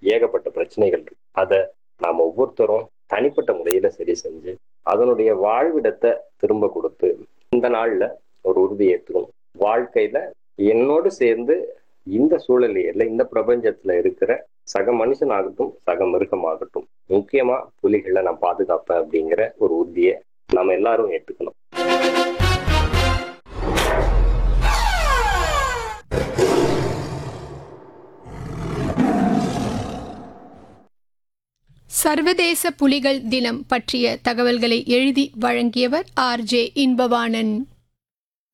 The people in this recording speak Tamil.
ஏகப்பட்ட பிரச்சனைகள் இருக்கு. அதை நாம ஒவ்வொருத்தரும் தனிப்பட்ட முறையில சரி செஞ்சு அதனுடைய வாழ்விடத்தை திரும்ப கொடுத்து இந்த நாள்ல ஒரு உறுதி ஏற்றுக்கணும். வாழ்க்கையில என்னோடு சேர்ந்து இந்த சூழலியல்ல இந்த பிரபஞ்சத்துல இருக்கிற சக மனுஷனாகட்டும் சக மிருகமாகட்டும் முக்கியமா புலிகளை நான் பாதுகாப்பேன் அப்படிங்கிற ஒரு உறுதியை நம்ம எல்லாரும் ஏற்றுக்கணும். சர்வதேச புலிகள் தினம் பற்றிய தகவல்களை எழுதி வழங்கியவர் ஆர்.ஜே. இன்பவாணன்.